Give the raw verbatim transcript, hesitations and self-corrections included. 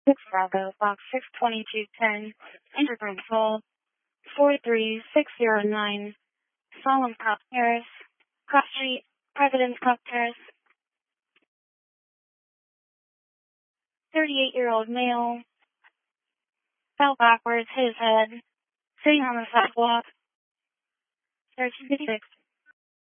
six Bravo, box six twenty-two ten, Intergroup Hall, four three six zero nine, Solemn Cup Terrace, Cross Street, President's Cup Terrace. thirty-eight-year-old male, fell backwards, hit his head, sitting on the sidewalk, thirteen fifty-six.